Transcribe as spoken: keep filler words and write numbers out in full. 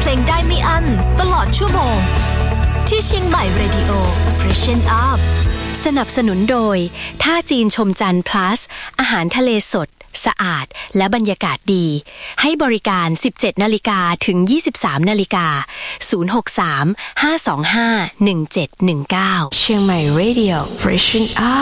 เพลงได้ไม่อั้นตลอดชั่วโมงที่เชียงใหม่ Radio Freshen Up สนับสนุนโดยท่าจีนชมจันทร์ plus อาหารทะเลสดสะอาดและบรรยากาศดีให้บริการ สิบเจ็ดนาฬิกา ถึง ยี่สิบสามนาฬิกา ศูนย์ หก สาม ห้า สอง ห้า หนึ่ง เจ็ด หนึ่ง เก้าเชียงใหม่ Radio Freshen Up